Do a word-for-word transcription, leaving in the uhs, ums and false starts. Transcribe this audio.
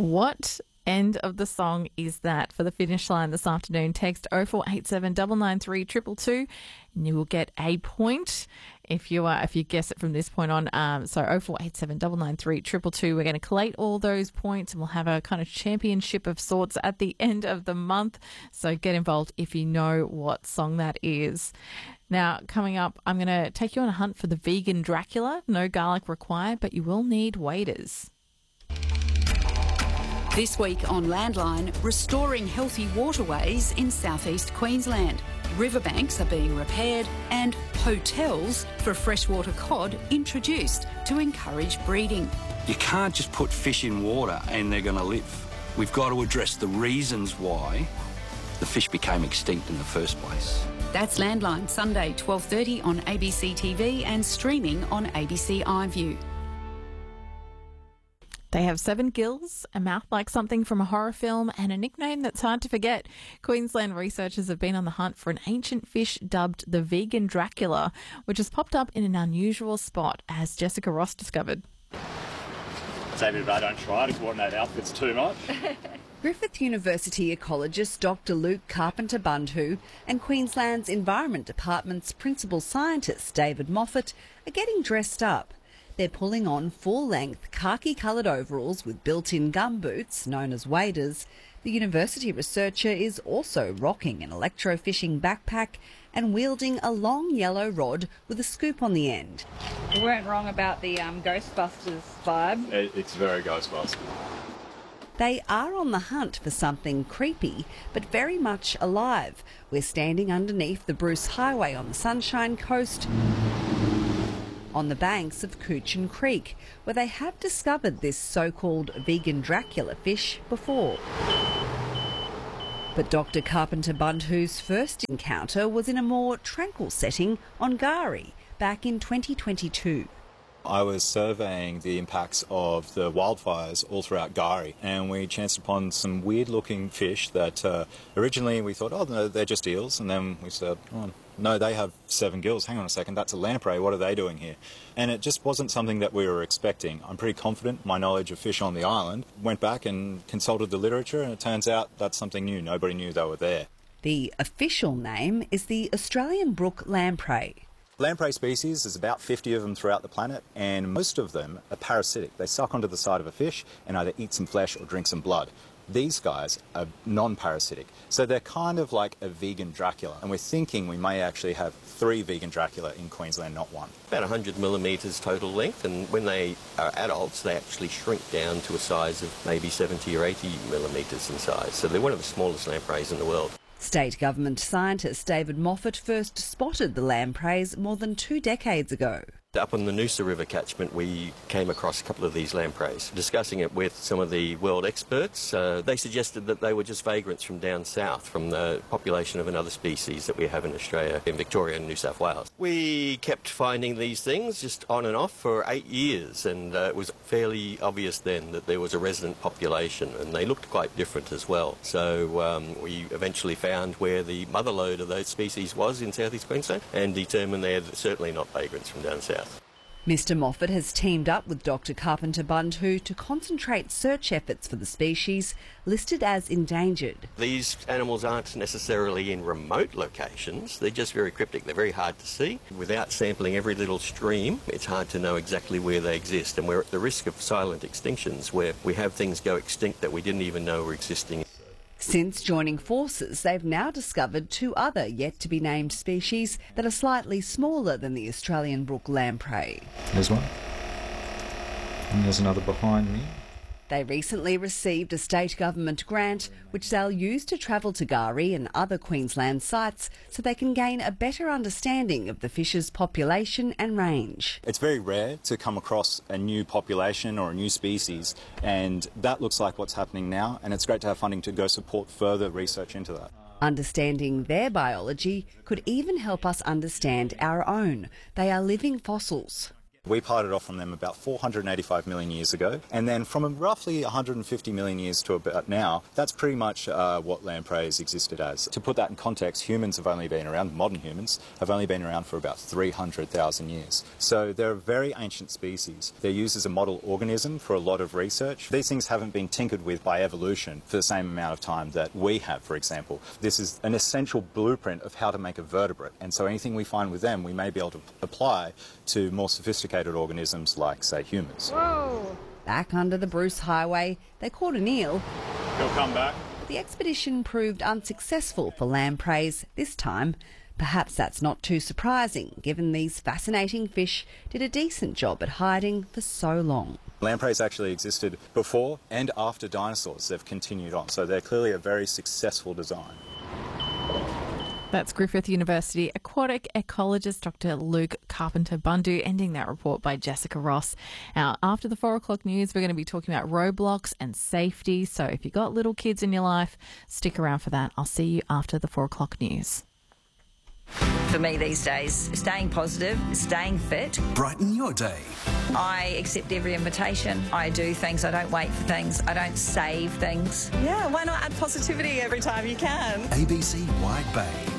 What end of the song is that? For the finish line this afternoon, text oh four eight seven, nine nine three, two two two and you will get a point if you are if you guess it from this point on. Um, so oh four eight seven, nine nine three, two two two. We're going to collate all those points and we'll have a kind of championship of sorts at the end of the month. So get involved if you know what song that is. Now, coming up, I'm going to take you on a hunt for the vegan Dracula. No garlic required, but you will need waiters. This week on Landline, restoring healthy waterways in southeast Queensland. Riverbanks are being repaired and hotels for freshwater cod introduced to encourage breeding. You can't just put fish in water and they're going to live. We've got to address the reasons why the fish became extinct in the first place. That's Landline, Sunday, twelve thirty on A B C T V and streaming on A B C iView. They have seven gills, a mouth like something from a horror film, and a nickname that's hard to forget. Queensland researchers have been on the hunt for an ancient fish dubbed the vegan Dracula, which has popped up in an unusual spot, as Jessica Ross discovered. Xavier, I don't try to coordinate outfits too much. Griffith University ecologist Doctor Luke Carpenter-Bundhu and Queensland's Environment Department's principal scientist David Moffat are getting dressed up. They're pulling on full-length khaki-coloured overalls with built-in gumboots, known as waders. The university researcher is also rocking an electrofishing backpack and wielding a long yellow rod with a scoop on the end. We weren't wrong about the um, Ghostbusters vibe. It, it's very Ghostbusters. They are on the hunt for something creepy, but very much alive. We're standing underneath the Bruce Highway on the Sunshine Coast, on the banks of Coochin Creek, where they have discovered this so-called vegan Dracula fish before. But Doctor Carpenter-Bundhu's first encounter was in a more tranquil setting on Gari back in twenty twenty-two. I was surveying the impacts of the wildfires all throughout Gari, and we chanced upon some weird-looking fish that uh, originally we thought, oh, no, they're just eels, and then we said, oh, no, they have seven gills. Hang on a second, that's a lamprey. What are they doing here? And it just wasn't something that we were expecting. I'm pretty confident my knowledge of fish on the island. Went back and consulted the literature, and it turns out that's something new. Nobody knew they were there. The official name is the Australian brook lamprey. Lamprey species, there's about fifty of them throughout the planet, and most of them are parasitic. They suck onto the side of a fish and either eat some flesh or drink some blood. These guys are non-parasitic, so they're kind of like a vegan Dracula, and we're thinking we may actually have three vegan Dracula in Queensland, not one. About one hundred millimetres total length, and when they are adults, they actually shrink down to a size of maybe seventy or eighty millimetres in size, so they're one of the smallest lampreys in the world. State government scientist David Moffat first spotted the lampreys more than two decades ago. Up on the Noosa River catchment, we came across a couple of these lampreys. Discussing it with some of the world experts, uh, they suggested that they were just vagrants from down south, from the population of another species that we have in Australia, in Victoria and New South Wales. We kept finding these things just on and off for eight years, and uh, it was fairly obvious then that there was a resident population, and they looked quite different as well. So um, we eventually found where the mother lode of those species was in southeast Queensland, and determined they're certainly not vagrants from down south. Mister Moffat has teamed up with Doctor Carpenter-Bundhu to concentrate search efforts for the species listed as endangered. These animals aren't necessarily in remote locations, they're just very cryptic, they're very hard to see. Without sampling every little stream, it's hard to know exactly where they exist, and we're at the risk of silent extinctions where we have things go extinct that we didn't even know were existing. Since joining forces, they've now discovered two other yet-to-be-named species that are slightly smaller than the Australian brook lamprey. There's one. And there's another behind me. They recently received a state government grant which they'll use to travel to Gari and other Queensland sites so they can gain a better understanding of the fish's population and range. It's very rare to come across a new population or a new species, and that looks like what's happening now, and it's great to have funding to go support further research into that. Understanding their biology could even help us understand our own. They are living fossils. We parted off from them about four hundred eighty-five million years ago, and then from roughly one hundred fifty million years to about now, that's pretty much uh, what lampreys existed as. To put that in context, humans have only been around, modern humans have only been around for about three hundred thousand years. So they're a very ancient species. They're used as a model organism for a lot of research. These things haven't been tinkered with by evolution for the same amount of time that we have, for example. This is an essential blueprint of how to make a vertebrate, and so anything we find with them we may be able to apply to more sophisticated organisms like, say, humans. Whoa! Back under the Bruce Highway, they caught an eel. He'll come back. But the expedition proved unsuccessful for lampreys this time. Perhaps that's not too surprising, given these fascinating fish did a decent job at hiding for so long. Lampreys actually existed before and after dinosaurs. They've continued on, so they're clearly a very successful design. That's Griffith University aquatic ecologist Doctor Luke Carpenter-Bundu, ending that report by Jessica Ross. Now, after the four o'clock news, we're going to be talking about roadblocks and safety. So if you've got little kids in your life, stick around for that. I'll see you after the four o'clock news. For me these days, staying positive, staying fit. Brighten your day. I accept every invitation. I do things. I don't wait for things. I don't save things. Yeah, why not add positivity every time you can? A B C Wide Bay.